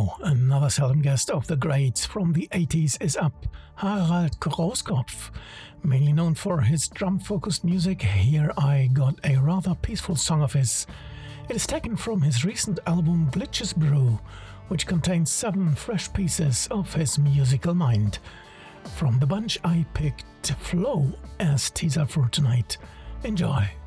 now, another seldom guest of the greats from the 80s is up, Harald Groskopf. Mainly known for his drum-focused music, here I got a rather peaceful song of his. It is taken from his recent album Glitches Brew, which contains 7 fresh pieces of his musical mind. From the bunch I picked Flow as teaser for tonight. Enjoy!